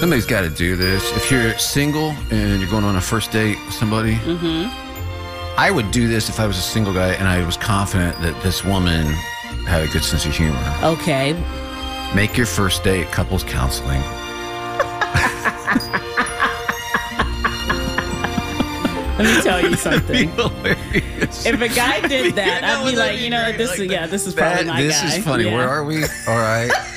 Somebody's got to do this. If you're single and you're going on a first date with somebody, I would do this if I was a single guy and I was confident that this woman had a good sense of humor. Okay. Make your first date couples counseling. Let me tell you something. If a guy did that, I'd be like, this is probably my guy. This is funny. Yeah. Where are we? All right.